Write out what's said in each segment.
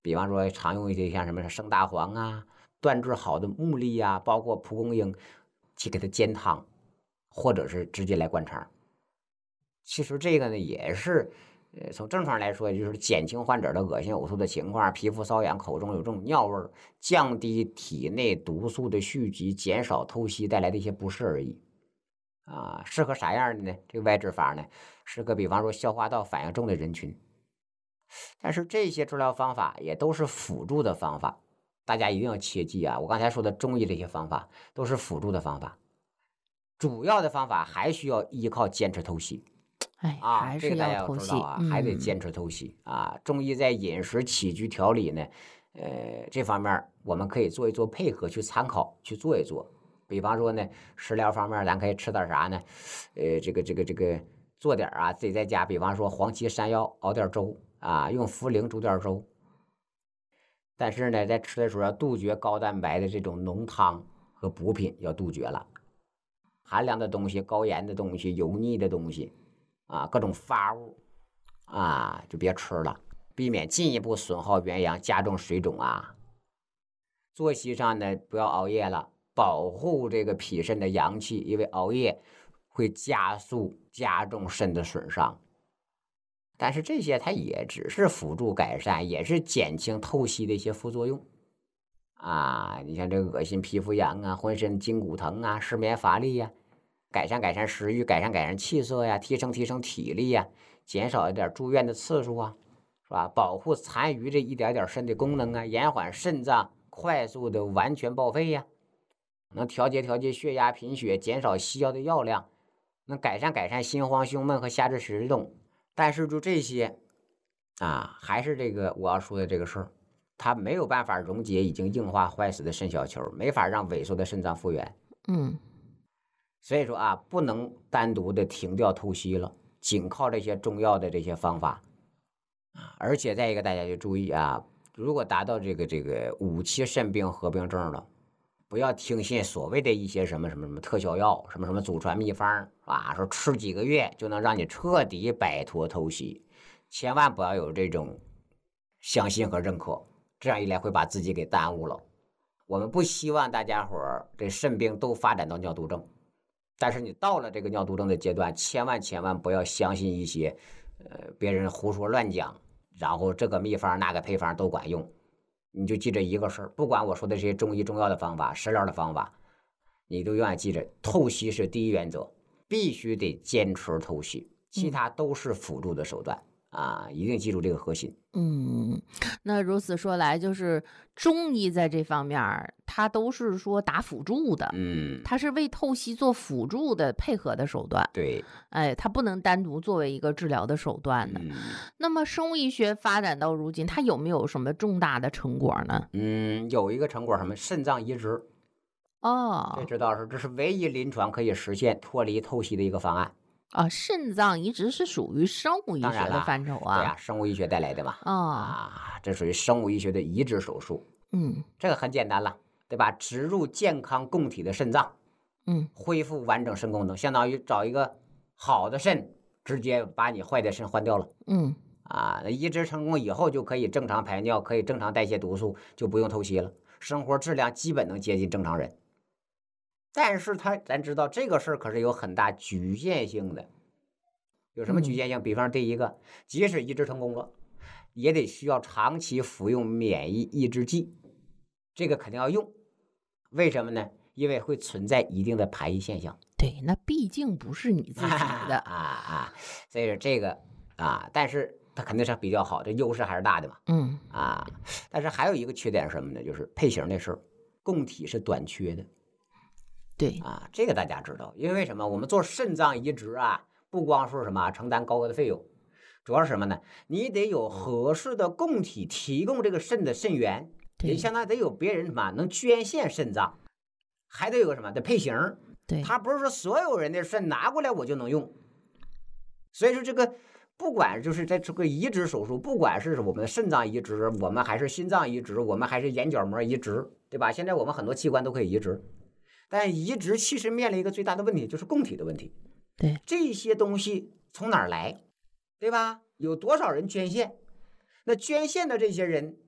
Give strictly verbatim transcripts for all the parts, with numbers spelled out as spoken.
比方说常用一些像什么生大黄啊、锻制好的木栗呀、啊，包括蒲公英，去给它煎汤，或者是直接来灌肠。其实这个呢也是，呃，从症状来说，就是减轻患者的恶心呕吐的情况，皮肤瘙痒，口中有这种尿味，降低体内毒素的蓄积，减少透析带来的一些不适而已。啊，适合啥样的呢？这个外治法呢，适合比方说消化道反应重的人群。但是这些治疗方法也都是辅助的方法，大家一定要切记啊！我刚才说的中医这些方法都是辅助的方法，主要的方法还需要依靠坚持透析。 哎， 啊， 还是这个大家要透析要知道啊，还得嗯。 坚持透析啊。中医在饮食起居调理呢，呃，这方面我们可以做一做配合，去参考去做一做。比方说呢，食疗方面咱可以吃点啥呢？呃，这个这个这个做点啊，自己在家，比方说黄芪山药熬点粥啊，用茯苓煮点粥。但是呢，在吃的时候要杜绝高蛋白的这种浓汤和补品，要杜绝了。寒凉的东西、高盐的东西、油腻的东西啊，各种发物啊，就别吃了，避免进一步损耗元阳，加重水肿啊。作息上呢，不要熬夜了，保护这个脾肾的阳气，因为熬夜会加速加重肾的损伤。但是这些它也只是辅助改善，也是减轻透析的一些副作用啊。你像这个恶心、皮肤痒啊，浑身筋骨疼啊，失眠乏力呀、啊，改善改善食欲，改善改善气色呀，提升提升体力呀，减少一点住院的次数啊，是吧？保护残余这一点点肾的功能啊，延缓肾脏快速的完全报废呀，能调节调节血压、贫血，减少西药的药量，能改善改善心慌、胸闷和下肢食动。但是就这些啊，还是这个我要说的这个事儿，它没有办法溶解已经硬化坏死的肾小球，没法让萎缩的肾脏复原。 嗯， 所以说啊，不能单独的停掉透析了，仅靠这些中药的这些方法啊。而且再一个，大家就注意啊，如果达到这个这个五期肾病合并症了，不要听信所谓的一些什么什么什么特效药，什么什么祖传秘方啊，说吃几个月就能让你彻底摆脱透析，千万不要有这种相信和认可，这样一来会把自己给耽误了。我们不希望大家伙儿这肾病都发展到尿毒症，但是你到了这个尿毒症的阶段，千万千万不要相信一些呃别人胡说乱讲，然后这个秘方那个配方都管用。你就记着一个事儿，不管我说的这些中医中药的方法、食疗的方法，你都永远记着，透析是第一原则，必须得坚持透析，其他都是辅助的手段。啊，一定记住这个核心。 嗯，那如此说来，就是中医在这方面儿，它都是说打辅助的， 嗯， 它是为透析做辅助的配合的手段。 对， 哎，它不能单独作为一个治疗的手段的。 嗯那么生物医学发展到如今，它有没有什么重大的成果呢？ 嗯，有一个成果什么肾脏移植，这哦， 知道是这是唯一临床可以实现脱离透析的一个方案。 啊，肾脏移植是属于生物医学的当然了， 范畴啊。 对呀、生物医学带来的嘛。 哦， 啊，这属于生物医学的移植手术， 嗯这个很简单了，对吧？植入健康供体的肾脏， 嗯恢复完整肾功能，相当于找一个好的肾，直接把你坏的肾换掉了。 嗯啊，那移植成功以后就可以正常排尿，可以正常代谢毒素，就不用透析了，生活质量基本能接近正常人。但是他咱知道这个事儿可是有很大局限性的，有什么局限性？比方第一个，即使移植成功了，也得需要长期服用免疫抑制剂，这个肯定要用。为什么呢？因为会存在一定的排异现象。 对，那毕竟不是你自己的。 啊啊，所以说这个啊，但是它肯定是比较好，这优势还是大的嘛。 嗯啊，但是还有一个缺点是什么呢？就是配型的事儿，供体是短缺的。 对， 啊，这个大家知道，因为什么？我们做肾脏移植啊，不光说什么承担高额的费用，主要是什么呢？你得有合适的供体提供这个肾的肾源， 对也相当于得有别人什么能捐献肾脏，还得有个什么得配型。 对， 他不是说所有人的肾拿过来我就能用，所以说这个不管就是在这个移植手术，不管是我们的肾脏移植，我们还是心脏移植，我们还是眼角膜移植，对吧？现在我们很多器官都可以移植。但移植其实面临一个最大的问题，就是供体的问题。 对， 这些东西从哪儿来，对吧？有多少人捐献？那捐献的这些人，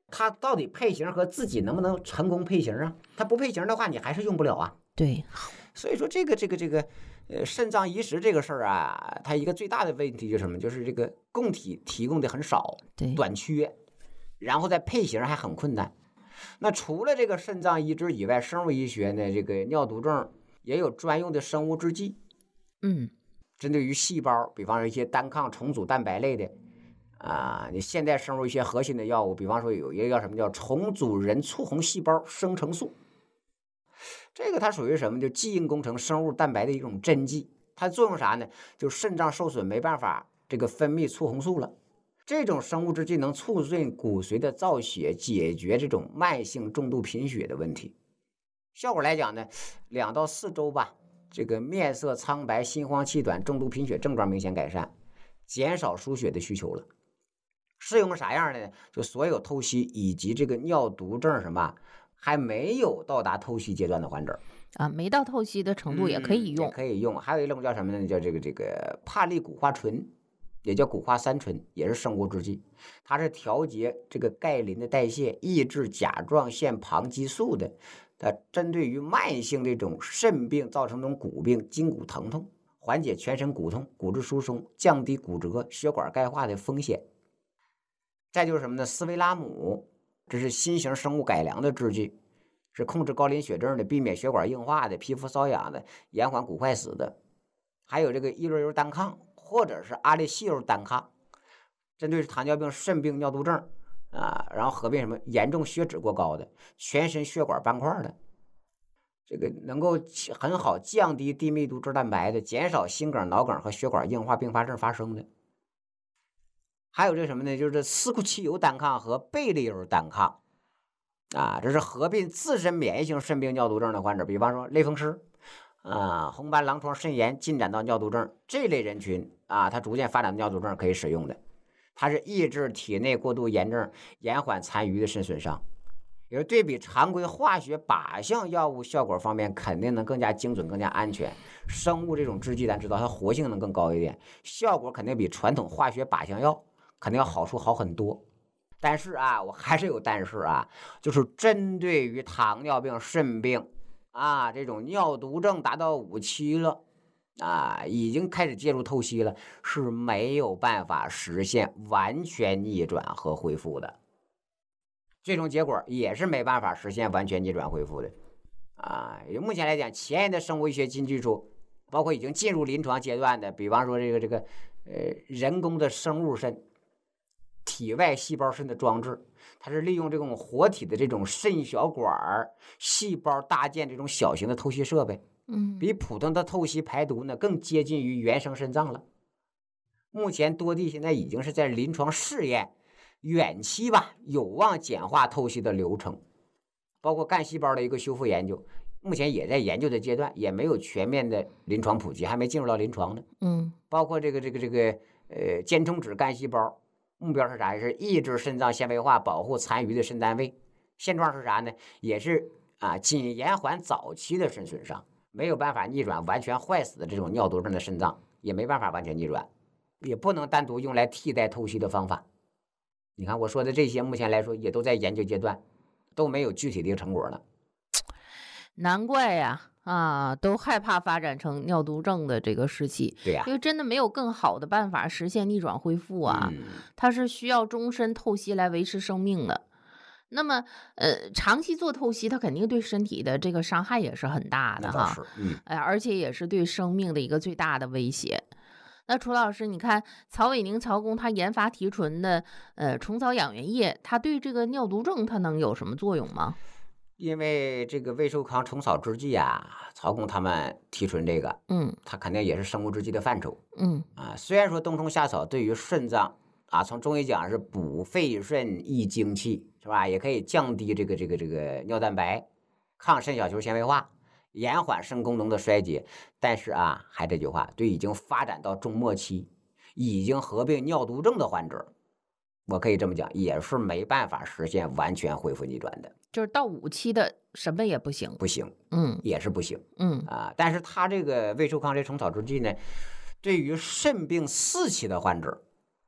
它到底配型和自己能不能成功配型啊？它不配型的话，你还是用不了啊。 对， 所以说这个这个这个，呃，肾脏移植这个事儿啊，它一个最大的问题就是什么？就是这个供体提供的很少， 对， 短缺，然后在配型还很困难。那除了这个肾脏移植以外，生物医学呢，这个尿毒症也有专用的生物制剂， 嗯， 针对于细胞，比方说一些单抗重组蛋白类的。啊，你现代生物一些核心的药物，比方说有一个叫什么叫重组人促红细胞生成素，这个它属于什么？就基因工程生物蛋白的一种针剂，它作用啥呢？就肾脏受损没办法这个分泌促红素了，这种生物制剂能促进骨髓的造血，解决这种慢性重度贫血的问题。效果来讲呢，两到四周吧，这个面色苍白、心慌气短、重度贫血症状明显改善，减少输血的需求了。适用啥样的呢？就所有透析以及这个尿毒症什么还没有到达透析阶段的患者啊，没到透析的程度也可以用， 嗯、也可以用。还有一种叫什么呢？叫这个这个帕利谷花醇，也叫谷花三醇，也是生物制剂，它是调节这个钙磷的代谢，抑制甲状腺旁激素的。它针对于慢性这种肾病造成这种骨病、筋骨疼痛，缓解全身骨痛、骨质疏松，降低骨折、血管钙化的风险。再就是什么呢？斯维拉姆，这是新型生物改良的制剂，是控制高磷血症的，避免血管硬化的，皮肤瘙痒的，延缓骨坏死的。还有这个伊瑞优单抗或者是阿利西优单抗，针对糖尿病、肾病、尿毒症啊，然后合并什么严重血脂过高的，全身血管斑块的，这个能够很好降低低密度脂蛋白的，减少心梗、脑梗和血管硬化并发症发生的。还有这什么呢？就是司库奇尤单抗和贝利优单抗啊，这是合并自身免疫性肾病、尿毒症的患者，比方说类风湿啊、红斑狼疮肾炎进展到尿毒症这类人群啊，它逐渐发展尿毒症可以使用的。它是抑制体内过度炎症，延缓残余的肾损伤，也是对比常规化学靶向药物效果方面肯定能更加精准、更加安全。生物这种制剂咱知道它活性能更高一点，效果肯定比传统化学靶向药肯定要好处好很多。但是啊，我还是有但是啊，就是针对于糖尿病、肾病啊这种尿毒症达到五期了啊，已经开始介入透析了，是没有办法实现完全逆转和恢复的。最终结果也是没办法实现完全逆转恢复的啊。目前来讲，前沿的生物医学新技术，包括已经进入临床阶段的，比方说这个这个呃人工的生物肾、体外细胞肾的装置，它是利用这种活体的这种肾小管细胞搭建这种小型的透析设备， 嗯， 比普通的透析排毒呢更接近于原生肾脏了。目前多地现在已经是在临床试验，远期吧有望简化透析的流程，包括干细胞的一个修复研究，目前也在研究的阶段，也没有全面的临床普及，还没进入到临床呢。 嗯， 包括这个这个这个呃间充质干细胞，目标是啥？是抑制肾脏纤维化，保护残余的肾单位。现状是啥呢？也是啊，仅延缓早期的肾损伤，没有办法逆转完全坏死的这种尿毒症的肾脏，也没办法完全逆转，也不能单独用来替代透析的方法。你看我说的这些，目前来说也都在研究阶段，都没有具体的成果呢。 难怪呀，啊，都害怕发展成尿毒症的这个时期。 对呀、 因为真的没有更好的办法实现逆转恢复啊， 嗯， 它是需要终身透析来维持生命的。那么，呃，长期做透析，它肯定对身体的这个伤害也是很大的哈， 那倒是，嗯， 哎，而且也是对生命的一个最大的威胁。那楚老师，你看曹伟宁曹工他研发提纯的呃虫草养元液，它对这个尿毒症它能有什么作用吗？ 因为这个魏寿康虫草制剂啊，曹工他们提纯这个， 嗯它肯定也是生物制剂的范畴嗯啊。虽然说冬虫夏草对于肾脏啊，从中医讲是补肺肾益精气，是吧？也可以降低这个这个这个尿蛋白，抗肾小球纤维化，延缓肾功能的衰竭。但是啊，还这句话，对已经发展到中末期，已经合并尿毒症的患者，我可以这么讲，也是没办法实现完全恢复逆转的， 就是到五期的什么也不行。 不行， 嗯也是不行嗯啊。但是它这个魏寿康这虫草制剂呢，对于肾病四期的患者，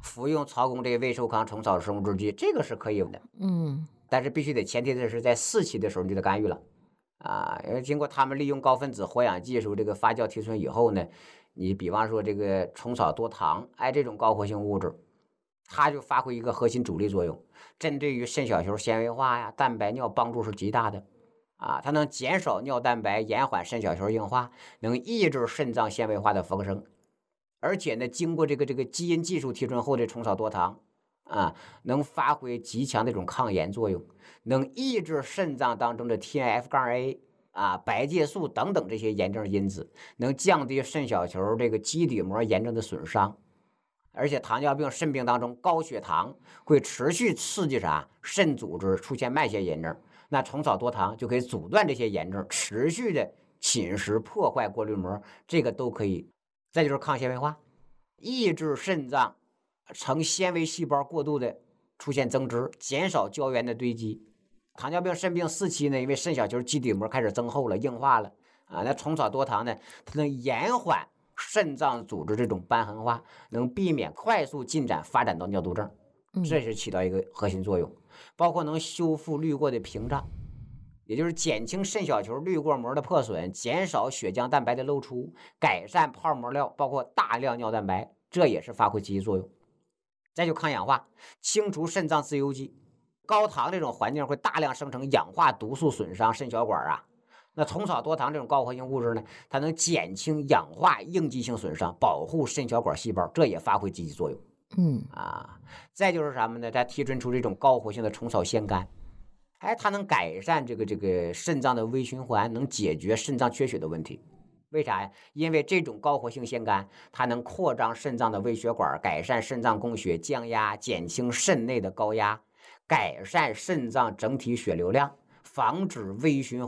服用曹公这个胃寿康虫草生物制剂，这个是可以的。 嗯， 但是必须得前提的是在四期的时候你就得干预了啊，因为经过他们利用高分子活氧技术这个发酵提纯以后呢，你比方说这个虫草多糖，哎，这种高活性物质，它就发挥一个核心主力作用，针对于肾小球纤维化呀、蛋白尿帮助是极大的啊，它能减少尿蛋白，延缓肾小球硬化，能抑制肾脏纤维化的增生，而且呢，经过这个这个基因技术提纯后的虫草多糖啊，能发挥极强的这种抗炎作用，能抑制肾脏当中的 T N F 杠 A 啊、白介素等等这些炎症因子，能降低肾小球这个基底膜炎症的损伤。而且糖尿病肾病当中高血糖会持续刺激啥肾组织出现慢性炎症，那虫草多糖就可以阻断这些炎症持续的侵蚀破坏过滤膜，这个都可以。再就是抗纤维化，抑制肾脏成纤维细胞过度的出现增殖，减少胶原的堆积。糖尿病肾病四期呢，因为肾小球基底膜开始增厚了、硬化了啊，那虫草多糖呢，它能延缓肾脏组织这种瘢痕化，能避免快速进展发展到尿毒症，这是起到一个核心作用。包括能修复滤过的屏障，也就是减轻肾小球滤过膜的破损，减少血浆蛋白的漏出，改善泡膜料，包括大量尿蛋白，这也是发挥积极作用。再就抗氧化，清除肾脏自由基。高糖这种环境会大量生成氧化毒素，损伤肾小管啊。那虫草多糖这种高活性物质呢，它能减轻氧化应激性损伤，保护肾小管细胞，这也发挥积极作用。 嗯啊，再就是什么呢？它提纯出这种高活性的虫草酰苷，哎，它能改善这个这个肾脏的微循环，能解决肾脏缺血的问题。为啥呀？因为这种高活性酰苷，它能扩张肾脏的微血管，改善肾脏供血，降压，减轻肾内的高压，改善肾脏整体血流量，防止微循环